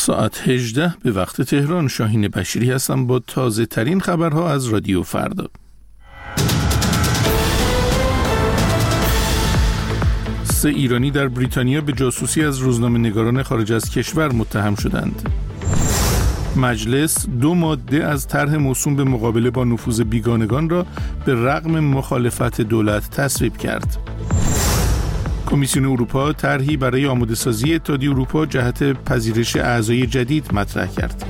ساعت 18 به وقت تهران. شاهین بشیری هستم با تازه ترین خبرها از رادیو فردا. 3 ایرانی در بریتانیا به جاسوسی از روزنامه‌نگاران خارج از کشور متهم شدند. مجلس 2 ماده از طرح موسوم به مقابله با نفوذ بیگانگان را به رغم مخالفت دولت تصویب کرد. کمیسیون اروپا طرحی برای آماده‌سازی اتحادیه اروپا جهت پذیرش اعضای جدید مطرح کرد.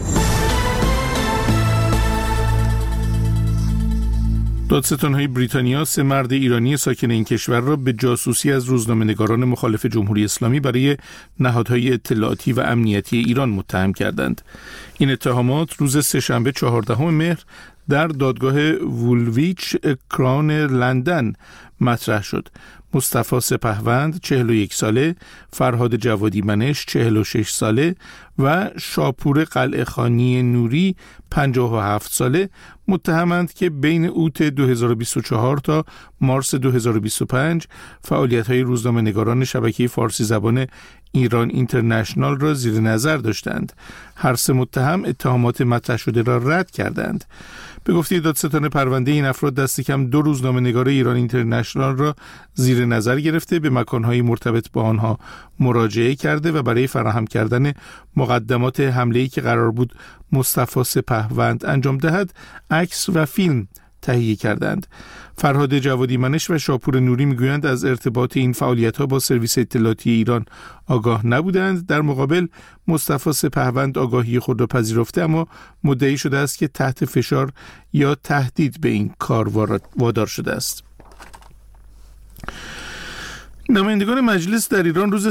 دادستان‌های بریتانیا 3 مرد ایرانی ساکن این کشور را به جاسوسی از روزنامه‌نگاران مخالف جمهوری اسلامی برای نهادهای اطلاعاتی و امنیتی ایران متهم کردند. این اتهامات روز سه‌شنبه 14 مهر در دادگاه وولویچ کراون لندن مطرح شد. مصطفی سپهوند 41 ساله، فرهاد جوادی منش 46 ساله و شاپور قلعه‌خانی نوری 57 ساله متهمند که بین اوت 2024 تا مارس 2025 فعالیت‌های روزنامه‌نگاران شبکه فارسی زبان ایران اینترنشنال را زیر نظر داشتند. هر 3 متهم اتهامات مطرح شده را رد کردند. به گفته دادستان پرونده، این افراد دست کم 2 روزنامه‌نگار ایران اینترنشنال را زیر نظر گرفته، به مکان‌های مرتبط با آنها مراجعه کرده و برای فراهم کردن مقدمات حمله‌ای که قرار بود مصطفی سپهوند انجام دهد، عکس و فیلم تهیه کردند. فرهاد جوادی منش و شاپور نوری میگویند از ارتباط این فعالیت‌ها با سرویس اطلاعاتی ایران آگاه نبودند. در مقابل مصطفی سپهوند آگاهی خود را پذیرفته، اما مدعی شده است که تحت فشار یا تهدید به این کار وادار شده است. نمایندگان مجلس در ایران روز